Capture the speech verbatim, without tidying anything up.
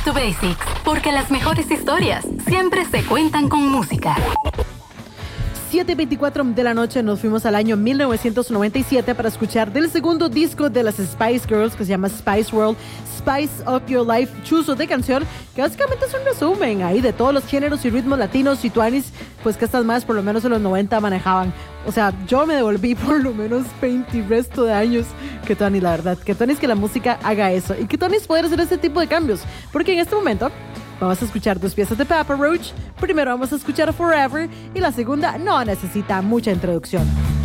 to Basics, porque las mejores historias siempre se cuentan con música. siete y veinticuatro de la noche nos fuimos al año mil novecientos noventa y siete para escuchar del segundo disco de las Spice Girls, que se llama Spice World, Spice Up Your Life, chuzo de canción, que básicamente es un resumen ahí de todos los géneros y ritmos latinos y tuanis, pues que estas más por lo menos en los noventa manejaban. O sea, yo me devolví por lo menos veinte y resto de años que tuanis, la verdad, que tuanis que la música haga eso y que tuanis poder hacer este tipo de cambios, porque en este momento vamos a escuchar dos piezas de Papa Roach. Primero vamos a escuchar Forever y la segunda no necesita mucha introducción.